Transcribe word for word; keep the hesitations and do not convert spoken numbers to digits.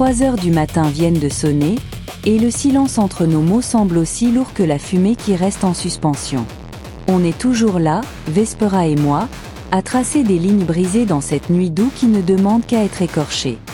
trois heures du matin viennent de sonner, et le silence entre nos mots semble aussi lourd que la fumée qui reste en suspension. On est toujours là, Vespera et moi, à tracer des lignes brisées dans cette nuit d'où qui ne demande qu'à être écorchée.